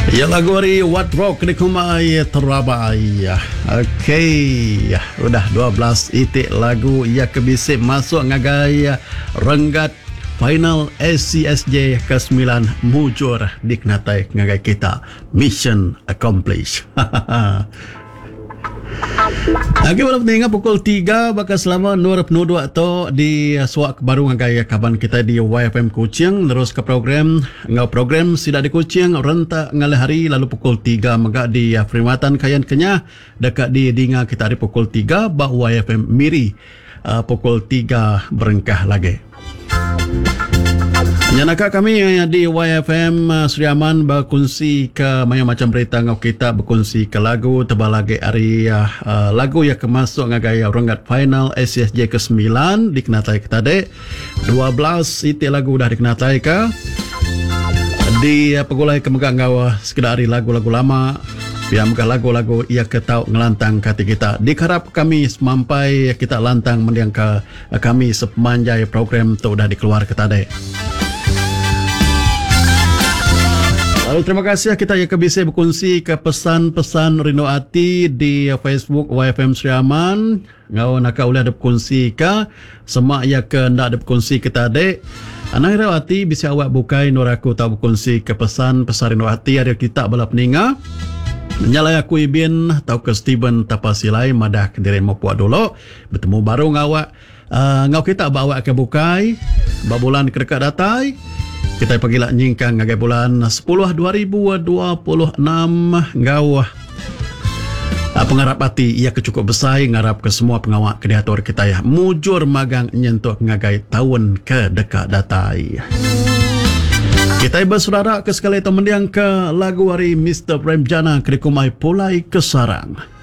Ya lagu hari What Rock di Kumai Terabai. Okey, udah 12 itik lagu ia kebisik masuk ngagai renggat final SCSJ ke-9 mujur diknatai ngagai kita. Mission accomplished. Okey, malam ni pukul 3 bakal selama nur penuduk tu di suak baru ngagai kaban kita di YFM Kuching terus ke program sidak di Kuching rentak ngalih hari lalu pukul 3 magak di Perkhidmatan Kayan Kenyah dekat di Dinga kita di pukul 3 bak YFM Miri pukul 3 berengkah lagi. Nyanaka kami di YFM Sri Aman berkongsi ke macam berita ngau kita berkongsi ke lagu tebal lagi hari lagu yang kemasuk ngagai renggat final SCSJ ke-9 dikenatai kita dek 12 itik lagu dah dikenatai ke di pegulai kemegang ngau sekedar hari lagu-lagu lama biar megah lagu-lagu ia ketau ngelantang kata kita dikarap kami semampai kita lantang mendiang ke kami sepanjang program tu dah dikeluar kita dek. Lalu terima kasih kita yang bisa berkongsi ke pesan-pesan rindu hati di Facebook YFM Sri Aman. Ngau nak boleh ada berkongsi ke semak ya ke ndak ada berkongsi kita dek. Anang rindu hati bisa awak bukai nur aku tahu berkongsi ke pesan-pesan rindu hati ada kita bala peninga. Nyalai aku Ibin tahu ke Steven tapasilai madah kendiri mau puak dulu bertemu baru ngawak ngau kita bawa ke bukai babulan kedekat datai. Kita pergi lah nyingkang ngagai bulan 10 2026 ngau pengarap hati ia kecukup besar ngarap ke semua pengawak kreator kita ya mujur magang nyentuh ngagai tahun ke dekat datai. Kita bersaudara ke sekali itu mendiang ke lagu hari Mr. Prem Jana Krikumai Pulai Kesarang.